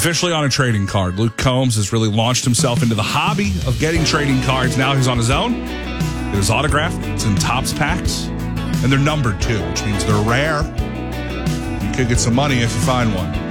officially on a trading card. Luke Combs has really launched himself into the hobby of getting trading cards. Now he's on his own. It is autographed. It's in Topps packs. And they're numbered, too, which means they're rare. You could get some money if you find one.